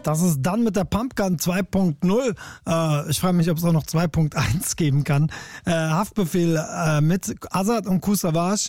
Das ist dann mit der Pumpgun 2.0. Ich frage mich, ob es auch noch 2.1 geben kann. Haftbefehl mit Azad und Kool Savas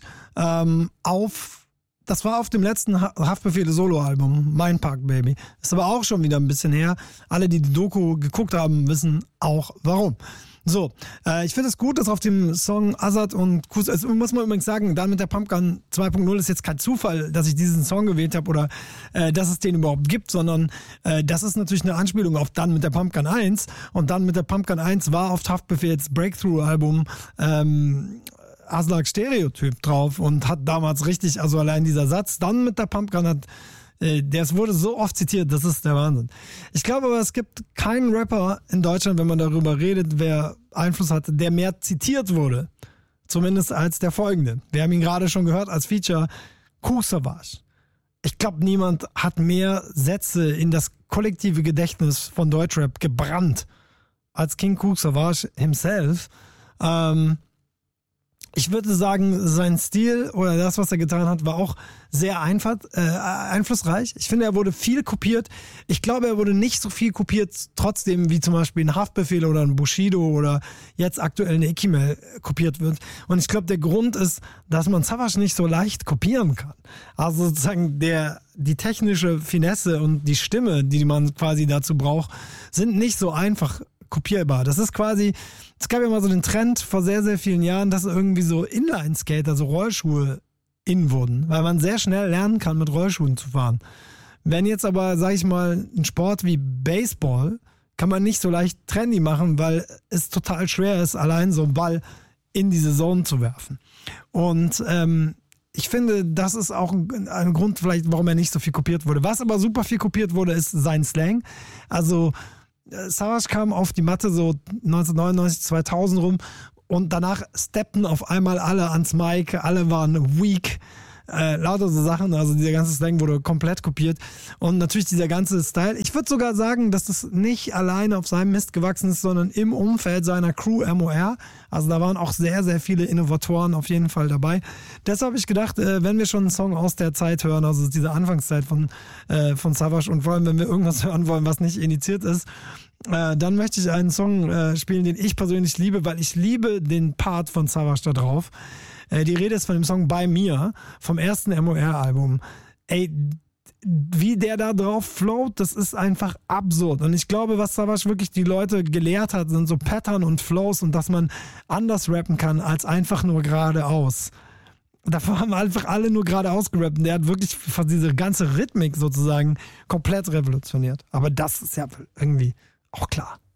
das war auf dem letzten Haftbefehl-Solo-Album, Mein Park Baby. Ist aber auch schon wieder ein bisschen her. Alle, die Doku geguckt haben, wissen auch warum. So, ich finde es gut, dass auf dem Song Azad und Kool, also muss man übrigens sagen, dann mit der Pumpgun 2.0 ist jetzt kein Zufall, dass ich diesen Song gewählt habe oder dass es den überhaupt gibt, sondern das ist natürlich eine Anspielung auf dann mit der Pumpgun 1 und dann mit der Pumpgun 1 war auf Haftbefehls Breakthrough-Album Aslak Stereotyp drauf und hat damals richtig, also allein dieser Satz, dann mit der Pumpgun das wurde so oft zitiert, das ist der Wahnsinn. Ich glaube aber, es gibt keinen Rapper in Deutschland, wenn man darüber redet, wer Einfluss hatte, der mehr zitiert wurde. Zumindest als der folgende. Wir haben ihn gerade schon gehört als Feature, Kool Savas. Ich glaube, niemand hat mehr Sätze in das kollektive Gedächtnis von Deutschrap gebrannt als King Kool Savas himself. Ich würde sagen, sein Stil oder das, was er getan hat, war auch sehr einflussreich. Ich finde, er wurde viel kopiert. Ich glaube, er wurde nicht so viel kopiert, trotzdem wie zum Beispiel ein Haftbefehl oder ein Bushido oder jetzt aktuell eine Ikimel kopiert wird. Und ich glaube, der Grund ist, dass man Savas nicht so leicht kopieren kann. Also sozusagen die technische Finesse und die Stimme, die man quasi dazu braucht, sind nicht so einfach kopierbar. Das ist quasi, es gab ja mal so den Trend vor sehr, sehr vielen Jahren, dass irgendwie so Inline-Skater, so Rollschuhe in wurden, weil man sehr schnell lernen kann, mit Rollschuhen zu fahren. Wenn jetzt aber, sag ich mal, ein Sport wie Baseball, kann man nicht so leicht trendy machen, weil es total schwer ist, allein so einen Ball in diese Zone zu werfen. Und ich finde, das ist auch ein Grund vielleicht, warum er nicht so viel kopiert wurde. Was aber super viel kopiert wurde, ist sein Slang. Also Savas kam auf die Matte so 1999, 2000 rum und danach steppten auf einmal alle ans Mic, alle waren weak, lauter so Sachen, also dieser ganze Slang wurde komplett kopiert und natürlich dieser ganze Style, ich würde sogar sagen, dass das nicht alleine auf seinem Mist gewachsen ist, sondern im Umfeld seiner Crew MOR, also da waren auch sehr, sehr viele Innovatoren auf jeden Fall dabei. Deshalb habe ich gedacht, wenn wir schon einen Song aus der Zeit hören, also diese Anfangszeit von Savas und vor allem, wenn wir irgendwas hören wollen, was nicht initiiert ist, dann möchte ich einen Song spielen, den ich persönlich liebe, weil ich liebe den Part von Savas da drauf. Die Rede ist von dem Song Bei mir, vom ersten MOR-Album. Ey, wie der da drauf float, das ist einfach absurd. Und ich glaube, was Savas wirklich die Leute gelehrt hat, sind so Pattern und Flows und dass man anders rappen kann, als einfach nur geradeaus. Davor haben einfach alle nur geradeaus gerappt. Und der hat wirklich diese ganze Rhythmik sozusagen komplett revolutioniert. Aber das ist ja irgendwie auch klar.